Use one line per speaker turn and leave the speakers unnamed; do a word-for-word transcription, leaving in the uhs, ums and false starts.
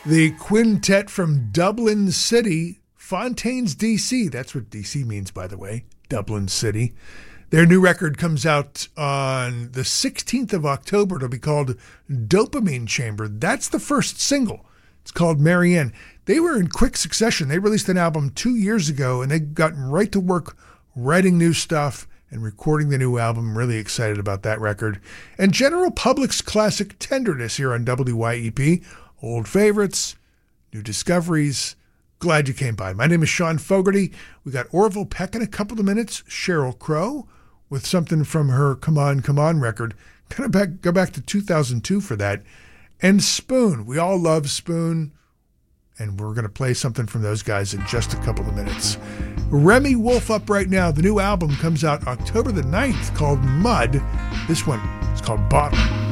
The quintet from Dublin City, Fontaines, D C. That's what D C means, by the way, Dublin City. Their new record comes out on the sixteenth of October. It'll be called Dopamine Chamber. That's the first single. It's called Marianne. They were in quick succession. They released an album two years ago, and they've gotten right to work writing new stuff and recording the new album. Really excited about that record. And General Public's classic Tenderness here on W Y E P. Old favorites, new discoveries. Glad you came by. My name is Sean Fogarty. We got Orville Peck in a couple of minutes. Sheryl Crow with something from her Come On, Come On record. Kind of back, go back to two thousand two for that. And Spoon. We all love Spoon. And we're going to play something from those guys in just a couple of minutes. Remy Wolf up right now. The new album comes out October the ninth called Mud. This one is called Bottle.